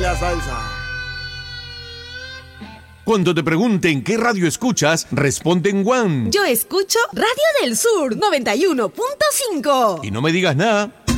la salsa. Cuando te pregunten qué radio escuchas, responde en One. Yo escucho Radio del Sur 91.5. Y no me digas nada.